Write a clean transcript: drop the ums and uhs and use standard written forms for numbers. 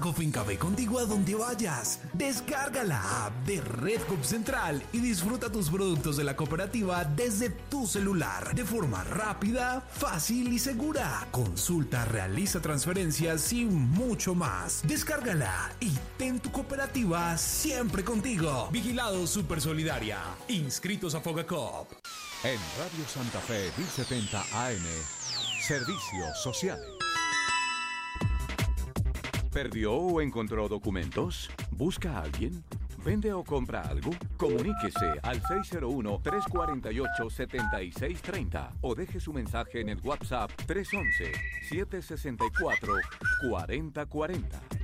Hago Finca ve contigo a donde vayas. Descarga la app de Redcoop Central y disfruta tus productos de la cooperativa desde tu celular de forma rápida, fácil y segura. Consulta, realiza transferencias y mucho más. Descárgala y ten tu cooperativa siempre contigo. Vigilado Supersolidaria. Inscritos a Fogacop. En Radio Santa Fe 1070 AM, Servicios Sociales. ¿Perdió o encontró documentos? ¿Busca a alguien? ¿Vende o compra algo? Comuníquese al 601-348-7630 o deje su mensaje en el WhatsApp 311-764-4040.